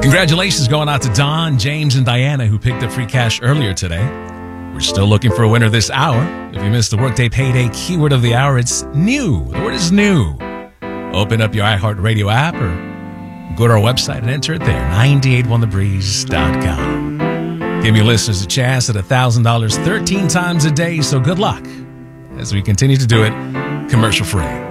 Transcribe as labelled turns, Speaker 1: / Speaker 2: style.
Speaker 1: Congratulations going out to Don, James, and Diana who picked up free cash earlier today. We're still looking for a winner this hour. If you missed the Workday Payday keyword of the hour, it's new. The word is new. Open up your iHeartRadio app or go to our website and enter it there, 981thebreeze.com. Give your listeners a chance at $1,000 13 times a day, so good luck as we continue to do it commercial free.